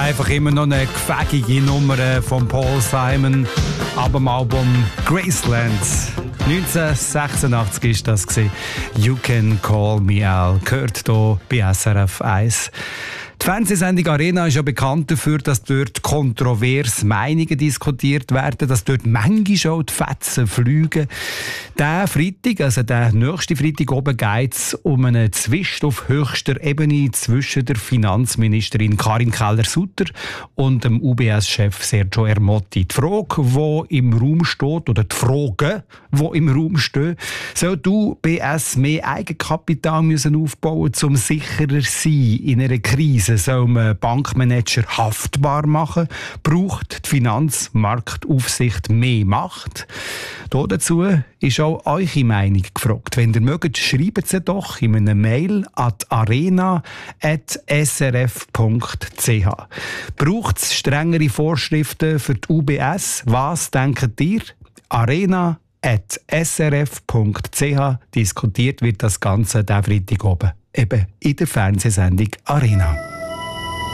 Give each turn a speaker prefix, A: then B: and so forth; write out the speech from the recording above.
A: Einfach immer noch eine gefäckige Nummer von Paul Simon ab dem Album Graceland. 1986 ist das gewesen. You Can Call Me Al. Gehört hier bei SRF 1. Die Fernsehsendung Arena ist ja bekannt dafür, dass dort kontrovers Meinungen diskutiert werden, dass dort manchmal auch die Fetzen fliegen. Der Freitag, also der nächste Freitag oben, geht es um einen Zwist auf höchster Ebene zwischen der Finanzministerin Karin Keller-Sutter und dem UBS-Chef Sergio Ermotti. Die Frage, die im Raum steht, oder die Fragen, die im Raum stehen, soll die UBS mehr Eigenkapital müssen aufbauen, um sicherer zu sein in einer Krise? Soll man Bankmanager haftbar machen? Braucht die Finanzmarktaufsicht mehr Macht? Dazu ist auch eure Meinung gefragt. Wenn ihr mögt, schreibt sie doch in einer Mail an arena@srf.ch. Braucht es strengere Vorschriften für die UBS? Was denkt ihr? arena@srf.ch. Diskutiert wird das Ganze diesen Freitag oben, eben in der Fernsehsendung Arena.